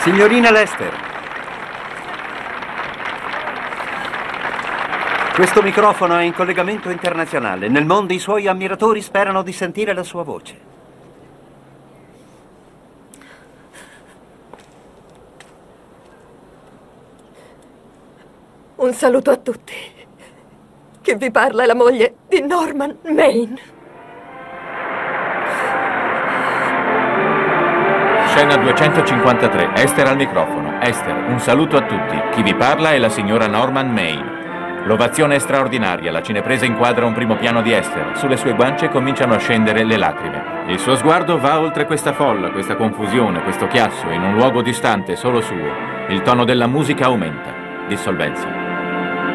Signorina Lester. Questo microfono è in collegamento internazionale. Nel mondo i suoi ammiratori sperano di sentire la sua voce. Un saluto a tutti. Chi vi parla è la moglie di Norman Maine. Scena 253. Esther al microfono. Esther, un saluto a tutti. Chi vi parla è la signora Norman Maine. L'ovazione è straordinaria, la cinepresa inquadra un primo piano di Esther. Sulle sue guance cominciano a scendere le lacrime. Il suo sguardo va oltre questa folla, questa confusione, questo chiasso, in un luogo distante, solo suo. Il tono della musica aumenta. Dissolvenza.